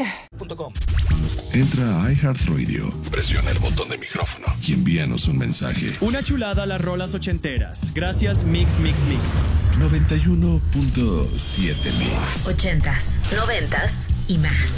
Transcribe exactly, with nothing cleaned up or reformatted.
punto com. Entra a iHeartRadio, presiona el botón de micrófono y envíanos un mensaje. Una chulada a las rolas ochenteras. Gracias, Mix, Mix, Mix. noventa y uno punto siete Mix. Ochentas, noventas y más.